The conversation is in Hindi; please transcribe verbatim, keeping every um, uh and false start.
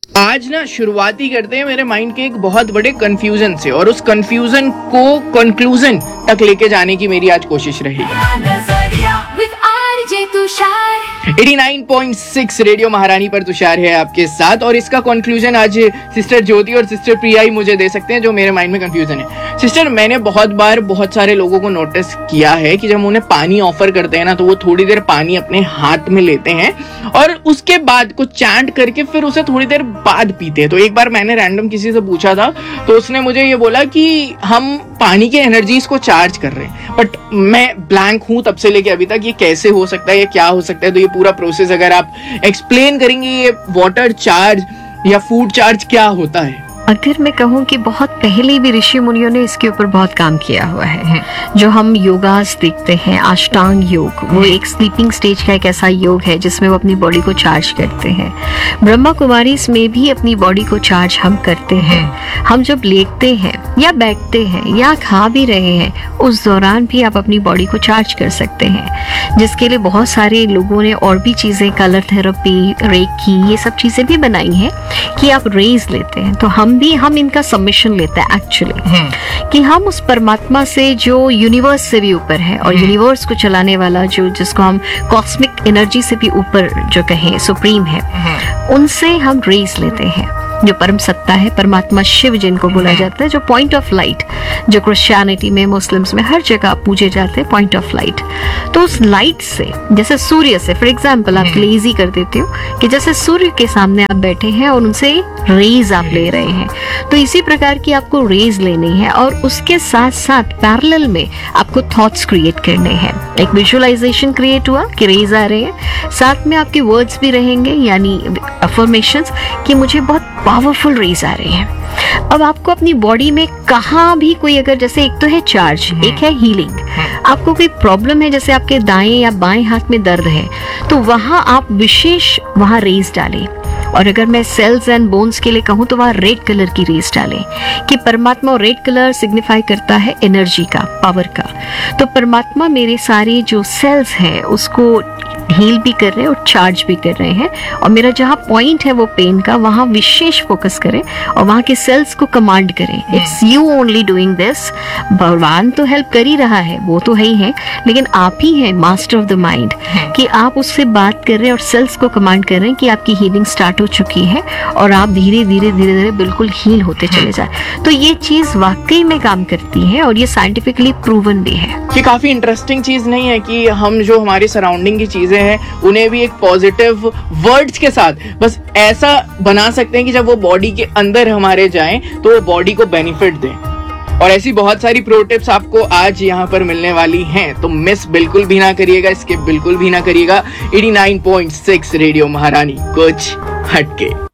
आज ना शुरुआती करते हैं मेरे माइंड के एक बहुत बड़े कंफ्यूजन से, और उस कंफ्यूजन को कंक्लूजन तक लेके जाने की मेरी आज कोशिश रहेगी। Eighty nine point six radio महारानी पर तुषार है आपके साथ, और इसका कंक्लूजन आज सिस्टर ज्योति और सिस्टर प्रिया ही मुझे दे सकते हैं जो मेरे माइंड में कंफ्यूजन है। सिस्टर, मैंने बहुत बार बहुत सारे लोगों को नोटिस किया है कि जब उन्हें पानी ऑफर करते हैं ना, तो वो थोड़ी देर पानी अपने हाथ में लेते हैं और उसके बाद कुछ चैंट करके फिर उसे थोड़ी देर बाद पीते हैं। तो एक बार मैंने रैंडम किसी से पूछा था, तो उसने मुझे ये बोला कि हम पानी के एनर्जीज को चार्ज कर रहे हैं, बट मैं ब्लैंक हूं तब से लेके अभी तक, ये कैसे हो सकता है, ये क्या हो सकता है। तो ये पूरा प्रोसेस अगर आप एक्सप्लेन करेंगे, ये वाटर चार्ज या फूड चार्ज क्या होता है? अगर मैं कहूँ कि बहुत पहले भी ऋषि मुनियों ने इसके ऊपर बहुत काम किया हुआ है। जो हम योगास देखते हैं, अष्टांग योग, वो एक स्लीपिंग स्टेज का एक ऐसा योग है जिसमें वो अपनी बॉडी को चार्ज करते हैं। ब्रह्मा कुमारीज में भी अपनी बॉडी को चार्ज हम करते हैं। हम जब लेटते हैं या बैठते हैं या खा भी रहे हैं, उस दौरान भी आप अपनी बॉडी को चार्ज कर सकते हैं, जिसके लिए बहुत सारे लोगों ने और भी चीज़ें, कलर थेरेपी, रेकी, ये सब चीज़ें भी बनाई हैं कि आप रेज लेते हैं। तो हम भी हम इनका सबमिशन लेते हैं एक्चुअली, कि हम उस परमात्मा से जो यूनिवर्स से भी ऊपर है और यूनिवर्स को चलाने वाला, जो जिसको हम कॉस्मिक एनर्जी से भी ऊपर जो कहें सुप्रीम है, उनसे हम रेज लेते हैं। जो परम सत्ता है, परमात्मा शिव जिनको बोला जाता है, जो पॉइंट ऑफ लाइट, जो क्रिश्चियनिटी में, मुस्लिम्स में हर जगह पूजे जाते हैं, पॉइंट ऑफ लाइट। तो उस लाइट से, जैसे सूर्य से, फॉर एग्जाम्पल आप इजी कर देते हो कि जैसे सूर्य के सामने आप बैठे हैं और उनसे रेज आप ले रहे हैं, तो इसी प्रकार की आपको रेज लेनी है। और उसके साथ साथ पैरेलल में आपको थॉट्स क्रिएट करने हैं। एक विजुअलाइजेशन क्रिएट हुआ कि रेज आ रहे हैं, साथ में आपके वर्ड्स भी रहेंगे, यानी अफर्मेशंस कि मुझे बहुत पावरफुल रेज आ रहे हैं। अब आपको अपनी बॉडी में कहाँ भी कोई, अगर जैसे एक तो है चार्ज, एक है हीलिंग। आपको कोई प्रॉब्लम है, जैसे आपके दाएं या बाएं हाथ में दर्द है, तो वहां आप विशेष वहां रेज डालें। और अगर मैं सेल्स एंड बोन्स के लिए कहूँ तो वहाँ रेड कलर की रेज डालें, कि परमात्मा, और रेड कलर सिग्निफाई करता है एनर्जी का, पावर का। तो परमात्मा मेरे सारे जो सेल्स हैं उसको हील भी कर रहे हैं और चार्ज भी कर रहे हैं, और मेरा जहाँ पॉइंट है वो पेन का, वहाँ विशेष फोकस करें और वहाँ के सेल्स को कमांड करें, it's you only doing this. भगवान तो हेल्प कर ही रहा है, वो तो है ही है, लेकिन आप ही हैं मास्टर ऑफ द माइंड, कि आप उससे बात कर रहे हैं और सेल्स को कमांड कर रहे हैं कि आपकी हीलिंग स्टार्ट हो चुकी है और आप धीरे धीरे धीरे धीरे बिल्कुल हील होते चले जाए। तो ये चीज वाकई में काम करती है और ये साइंटिफिकली प्रूवन भी है। ये काफी इंटरेस्टिंग चीज नहीं है कि हम जो हमारी सराउंडिंग की चीजें हैं उन्हें भी एक पॉजिटिव वर्ड्स के साथ बस ऐसा बना सकते हैं कि जब वो बॉडी के अंदर हमारे जाएं तो वो बॉडी को बेनिफिट दें। और ऐसी बहुत सारी प्रो टिप्स आपको आज यहाँ पर मिलने वाली हैं, तो मिस बिल्कुल भी ना करिएगा, इसके बिल्कुल भी ना करिएगा। Eighty nine point six radio महारानी, कुछ हटके।